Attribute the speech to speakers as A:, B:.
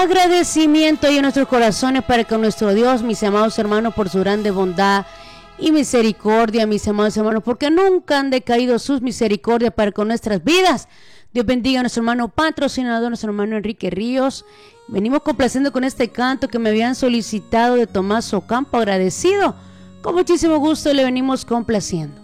A: agradecimiento hay en nuestros corazones para con nuestro Dios, mis amados hermanos, por su grande bondad y misericordia, mis amados hermanos, porque nunca han decaído sus misericordias para con nuestras vidas. Dios bendiga a nuestro hermano patrocinador, nuestro hermano Enrique Ríos. Venimos complaciendo con este canto que me habían solicitado de Tomás Ocampo, agradecido. Con muchísimo gusto le venimos complaciendo.